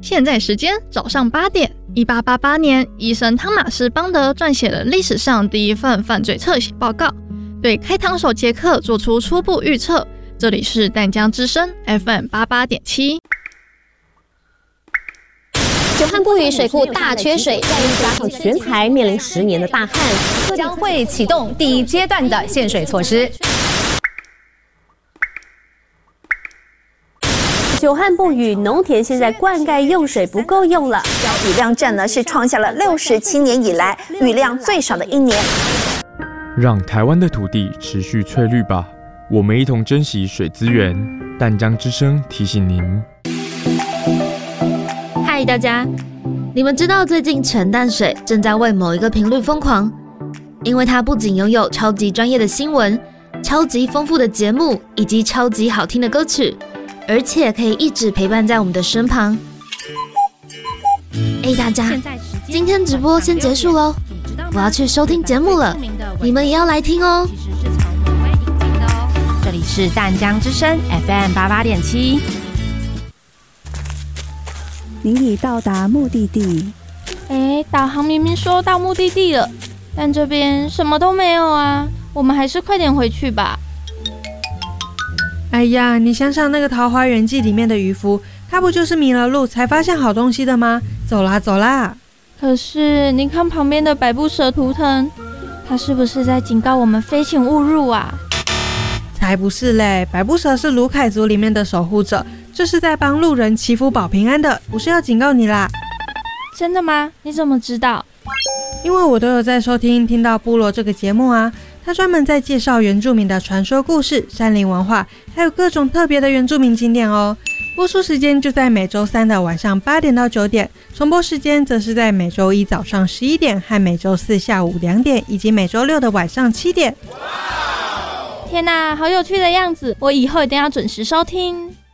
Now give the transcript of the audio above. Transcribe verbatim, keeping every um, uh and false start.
现在时间早上八点。一八八八年，医生汤马斯·邦德撰写了历史上第一份犯罪侧写报告，对开膛手杰克做出初步预测。这里是淡江之声 F M 八八点七。 久旱不雨，水库大缺水，再加上全台面临十年的大旱， 将会启动第一阶段的限水措施。 久旱不雨，农田现在灌溉用水不够用了， 雨量站呢是创下了六十七年以来雨量最少的一年。 让台湾的土地持续翠绿吧，我们一同珍惜水资源。淡江之声提醒您。 嗨，大家，你们知道最近陈淡水正在为某一个频率疯狂，因为它不仅拥有超级专业的新闻、超级丰富的节目以及超级好听的歌曲，而且可以一直陪伴在我们的身旁。哎，大家，今天直播先结束咯，我要去收听节目了，你们也要来听哦。 这里是淡江之声 F M 八八点七。 您已到达目的地。 哎，导航明明说到目的地了，但这边什么都没有啊，我们还是快点回去吧。 哎呀，你想想那个《桃花源记》里面的渔夫，他不就是迷了路才发现好东西的吗？走啦走啦！ 可是你看旁边的百步蛇图腾，他是不是在警告我们飞行勿入啊？ 才不是嘞，百步蛇是卢凯族里面的守护者，这是在帮路人祈福保平安的，不是要警告你啦。 真的吗？你怎么知道？ 因为我都有在收听听到部落这个节目啊，他专门在介绍原住民的传说故事、山林文化，还有各种特别的原住民景点哦。播出时间就在每周三的晚上八点到九点，重播时间则是在每周一早上十一点和每周四下午两点，以及每周六的晚上七点。 天哪，好有趣的样子！我以后一定要准时收听。